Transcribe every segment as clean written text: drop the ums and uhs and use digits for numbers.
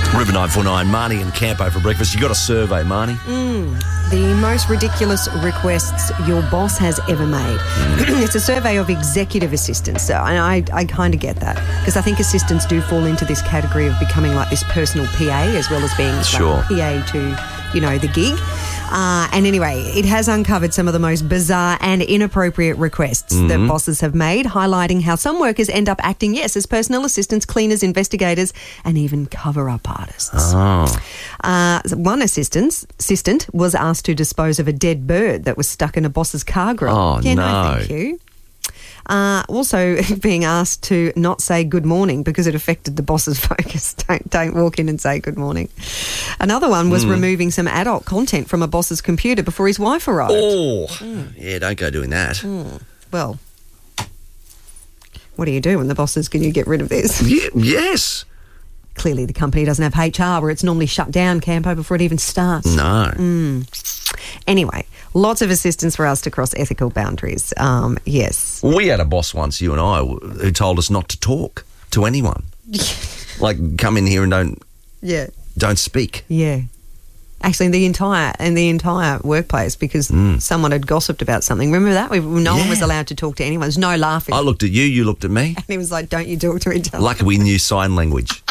River 949, Marnie and Campo for breakfast. You got a survey, Marnie? The most ridiculous requests your boss has ever made. It's a survey of executive assistants. So I kind of get that because I think assistants do fall into this category of becoming like this personal PA as well as being Sure. PA to, the gig. And anyway, it has uncovered some of the most bizarre and inappropriate requests that bosses have made, highlighting how some workers end up acting, as personal assistants, cleaners, investigators, and even cover-up artists. One assistant was asked to dispose of a dead bird that was stuck in a boss's car grill. Oh, no, no. thank you. Also being asked to not say good morning because it affected the boss's focus. Don't walk in and say good morning. Another one was removing some adult content from a boss's computer before his wife arrived. Yeah, don't go doing that. Well, what do you do when the boss says, can you get rid of this? Yes. Clearly the company doesn't have HR where it's normally shut down, Campo, before it even starts. No. Anyway, lots of assistance for us to cross ethical boundaries. Yes. We had a boss once, you and I, who told us not to talk to anyone. Like, come in here and don't speak. Yeah. Actually, in the entire workplace, because someone had gossiped about something. Remember that? No one was allowed to talk to anyone. There's no laughing. I looked at you, you looked at me. And he was like, don't you talk to each other. Lucky we knew sign language.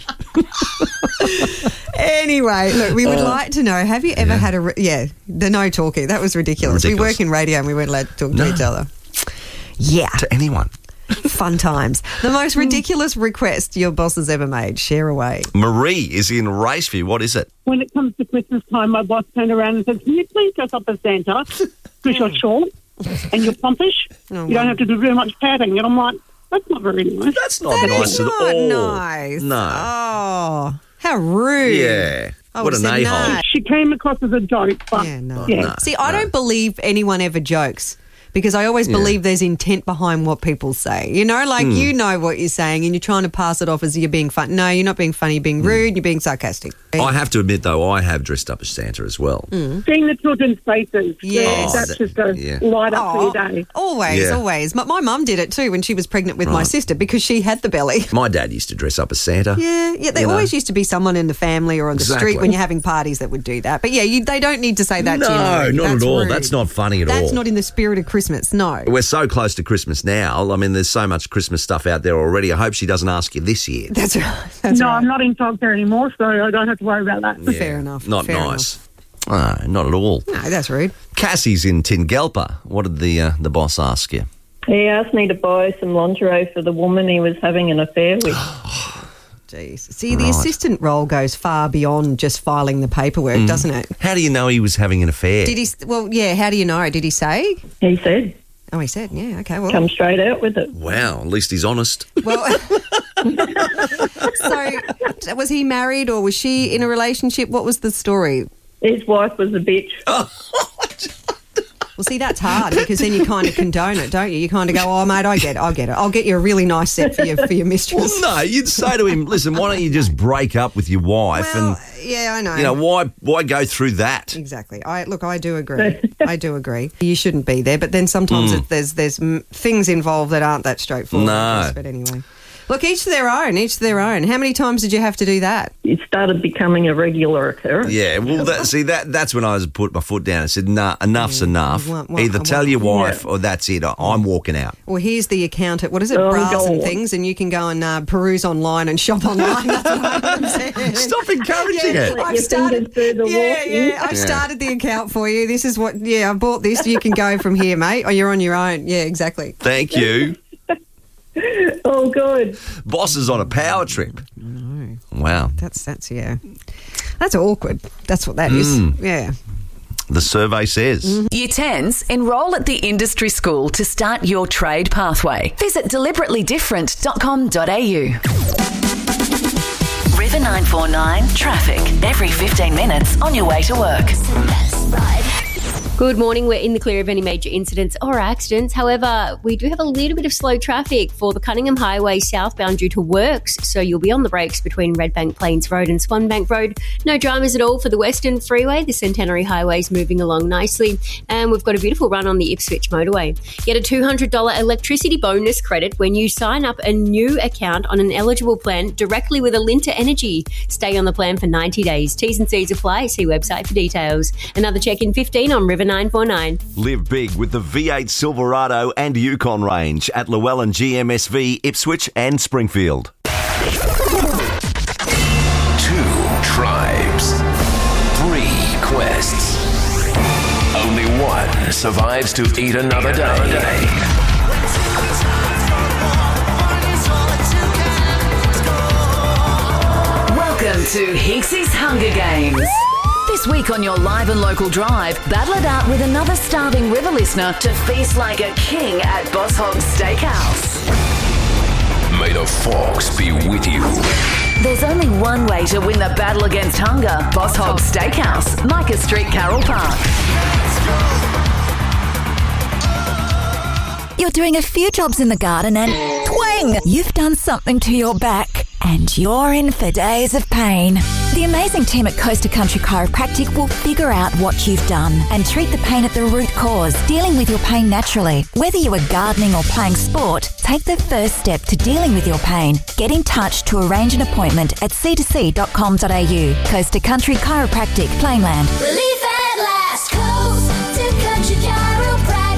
Anyway, look, we would like to know, have you ever had the no talking? That was ridiculous. We work in radio and we weren't allowed to talk to each other. Yeah. To anyone. Fun times. The most ridiculous request your boss has ever made. Share away. Marie is in Raceview. What is it? When it comes to Christmas time, my boss turned around and said, can you please dress up as Santa because you're short and you're plumpish? You don't have to do very much padding. And I'm like, that's not very nice. That's not nice at all. Nice. No. Oh, how rude. Yeah. I What would've an said a-hole. no. She came across as a joke, but No. No. See, I don't believe anyone ever jokes. Because I always believe there's intent behind what people say. You know, like you know what you're saying and you're trying to pass it off as you're being funny. No, you're not being funny, you're being rude, you're being sarcastic. I have to admit, though, I have dressed up as Santa as well. seeing the children's faces, Yes. that's just a light up for your day. Always. My mum did it too when she was pregnant with my sister because she had the belly. My dad used to dress up as Santa. Yeah. There always used to be someone in the family or on the street when you're having parties that would do that. But they don't need to say that to you. No, not That's at all. rude. That's not funny at all. That's not in the spirit of Christmas, no. We're so close to Christmas now. I mean, there's so much Christmas stuff out there already. I hope she doesn't ask you this year. That's right. No, I'm not in childcare anymore, so I don't have to worry about that. Yeah, Fair enough. Not nice. No, not at all. No, that's rude. Cassie's in Tingalpa. What did the boss ask you? He asked me to buy some lingerie for the woman he was having an affair with. Jeez. See, the assistant role goes far beyond just filing the paperwork, doesn't it? How do you know he was having an affair? Did he? Well, yeah. How do you know? Did he say? He said, Oh, he said. Yeah. Okay. Well. come straight out with it. Wow, at least he's honest. Well. So, was he married or was she in a relationship? What was the story? His wife was a bitch. Well, see, that's hard because then you kind of condone it, don't you? You kind of go, "Oh, mate, I get it. I'll get you a really nice set for your mistress." Well, no, you'd say to him, listen, why don't you just break up with your wife Well, yeah, I know. and, why go through that? Exactly. I do agree. I do agree. You shouldn't be there, but then sometimes there's things involved that aren't that straightforward. No. I guess, but anyway. Look, each to their own, How many times did you have to do that? It started becoming a regular occurrence. Yeah, well, that's when I put my foot down and said, nah, enough's enough. Either tell your wife or that's it. I'm walking out. Well, here's the account at, what is it, Brass and Things, and you can go and peruse online and shop online. That's what I'm saying. Stop encouraging it. I've started the account for you. This is what, I bought this. You can go from here, mate, or you're on your own. Yeah, exactly. Thank you. Oh, good. Boss is on a power trip. No. Wow. That's awkward. That's what that is. Yeah. The survey says. Year 10s, enrol at the industry school to start your trade pathway. Visit deliberately-different.com.au. River 949 traffic every 15 minutes on your way to work. Good morning. We're in the clear of any major incidents or accidents. However, we do have a little bit of slow traffic for the Cunningham Highway southbound due to works, so you'll be on the brakes between Redbank Plains Road and Swanbank Road. No dramas at all for the Western Freeway. The Centenary Highway is moving along nicely, and we've got a beautiful run on the Ipswich motorway. Get a $200 electricity bonus credit when you sign up a new account on an eligible plan directly with Alinta Energy. Stay on the plan for 90 days. T's and C's apply. See website for details. Another check-in 15 on River 949. Live big with the V8 Silverado and Yukon range at Llewellyn GMSV, Ipswich and Springfield. 2 tribes, 3 quests. Only one survives to eat another day. Welcome to Hicksy's Hunger Games. This week on your live and local drive, battle it out with another starving river listener to feast like a king at Boss Hog's Steakhouse. May the fox be with you. There's only one way to win the battle against hunger. Boss Hog's Steakhouse, Micah Street, Carroll Park. You're doing a few jobs in the garden and twang! You've done something to your back and you're in for days of pain. The amazing team at Coast to Country Chiropractic will figure out what you've done and treat the pain at the root cause, dealing with your pain naturally. Whether you are gardening or playing sport, take the first step to dealing with your pain. Get in touch to arrange an appointment at c2c.com.au. Coast to Country Chiropractic, Plainland. Relief at last. Coast to Country Chiropractic.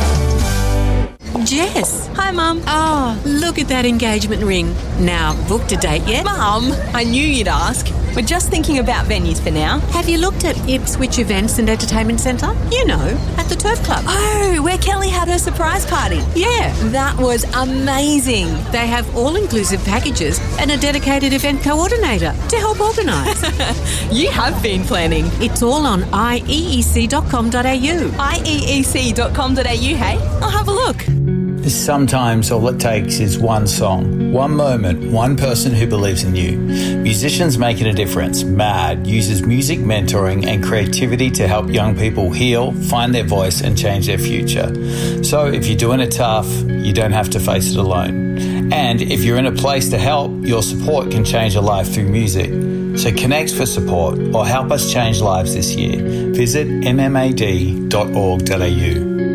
Jess. Hi, Mum. Oh, look at that engagement ring. Now, booked a date yet? Mum, I knew you'd ask. We're just thinking about venues for now. Have you looked at Ipswich Events and Entertainment Centre? You know, at the Turf Club. Oh, where Kelly had her surprise party. Yeah. That was amazing. They have all-inclusive packages and a dedicated event coordinator to help organise. You have been planning. It's all on ieec.com.au. ieec.com.au, hey? I'll have a look. Sometimes all it takes is one song, one moment, one person who believes in you. Musicians Making a Difference, MAD, uses music mentoring and creativity to help young people heal, find their voice and change their future. So if you're doing it tough, you don't have to face it alone. And if you're in a place to help, your support can change a life through music. So connect for support or help us change lives this year. Visit mmad.org.au.